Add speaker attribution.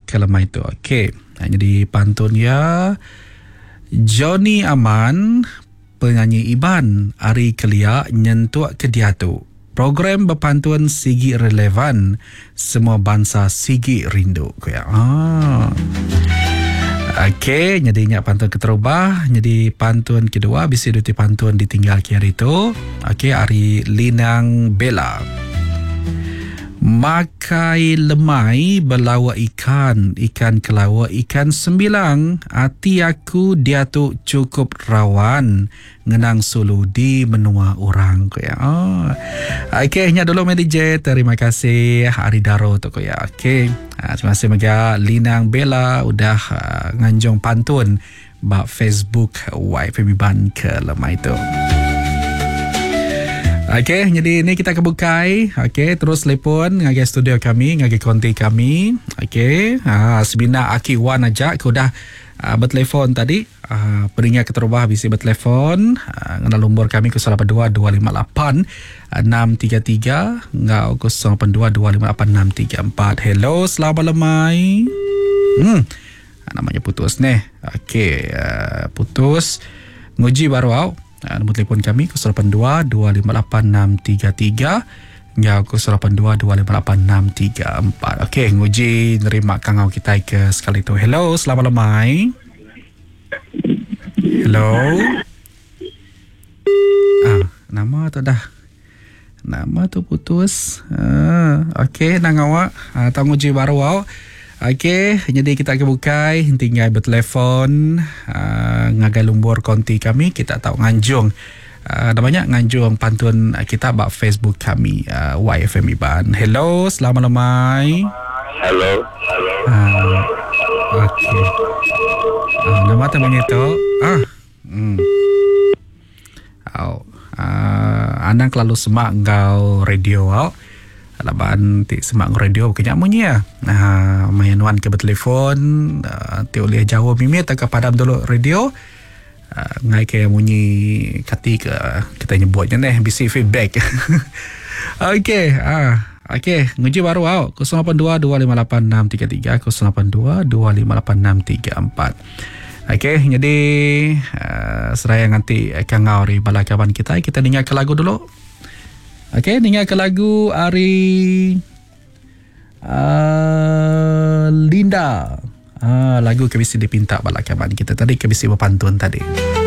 Speaker 1: ke lemah itu. Okey. Jadi pantun ya Johnny Aman, penyanyi Iban, Ari Kelia nyentuak ke dia tu. Program berpantun sigi relevan, semua bangsa sigi rindu. Okey, jadi ingat pantun keterubah. Jadi pantun kedua bisi duti pantun ditinggal ki hari tu. Okey, Ari Linang Bella. Makai lemai belawa ikan kelawa ikan sembilang, hati aku dia tu cukup rawan, ngenang sulu di menua orang ko ya. Okey, nya dulu DJ, terima kasih Ari Daro tu ko ya. Okey, terima kasih mega Linang Bella udah nganjong pantun ba Facebook YFM Ban ke lemai tu. Okey, jadi ni kita kebukai. Okey, terus telefon ngagi studio kami, ngagi konti kami. Okey, sebina Aki Wan aja aku dah bertelefon tadi. Peringat keterubah bisi bertelefon. Ngana nombor kami 082 258 633 ngau 082 258 634. Hello, selamat lemai. Namanya putus nih. Okey, putus. Nguji baru au. Nombor telefon kami 082-258-633 ya 082-258-634. Okey, nguji nerima kangau kita ke sekali tu. Hello, selamat lemai. Hello. Nama tu dah. Nama tu putus. Okey, nang awak tak nguji baru awak. Okey, jadi kita kebukai tinggal bertelefon ngagai lumbur konti kami, kita tahu nganjung namanya nganjung pantun kita bak Facebook kami YFM Iban. Hello, selamat lemai.
Speaker 2: Hello.
Speaker 1: Okey. Nama temannya tu anak lalu semak ngau radio Alaban ti semak radio kenyak munyi mayanuan ke bertelefon ti oleh Jawa mimi tak padam dulu radio ngai ke munyi kati ke kita nyebutnya neh bisi feedback. Okey, okey, nguji baru au 082-258-633 082-258-634. Okey, jadi seraya nanti kangau ri balakawan kita dengar ke lagu dulu. Okey, dengar ke lagu Ari Linda. Lagu kebisi dipinta balakawan kita tadi, kebisi berpantun tadi.